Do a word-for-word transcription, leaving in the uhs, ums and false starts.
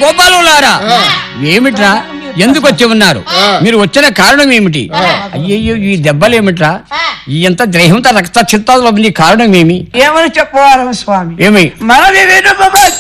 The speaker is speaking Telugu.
గోపాలులారా, ఏమిట్రా ఎందుకు వచ్చి ఉన్నారు? మీరు వచ్చిన కారణం ఏమిటి? అయ్యయ్యో, ఈ దెబ్బలు ఏమిట్రా? ఈ ఎంత ద్రేహంతో రక్త చిత్తాలు కారణం ఏమి? ఏమని చెప్పవాలం స్వామి? ఏమి మనవి వినుమ